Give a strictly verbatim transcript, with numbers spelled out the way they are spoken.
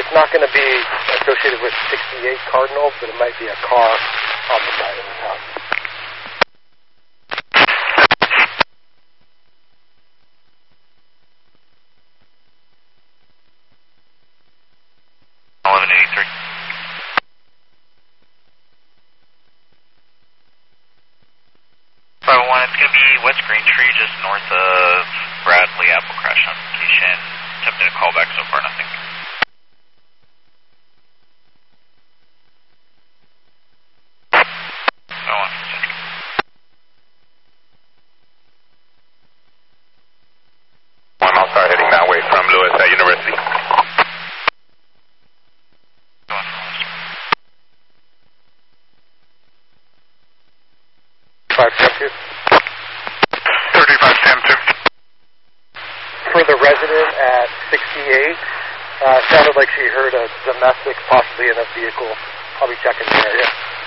it's not going to be associated with sixty-eight Cardinal, but it might be a car on the side of his house. eleven eighty-three. five oh one, it's going to be West Green Tree, just north of Bradley, Apple crash notification. Attempting to call back so far, nothing. five oh one, Central. One, I'll start heading that way from Lewis at University. five ten two. thirty-five ten two. For the resident at sixty-eight, uh, sounded like she heard a domestic, possibly in a vehicle. I'll be checking the area.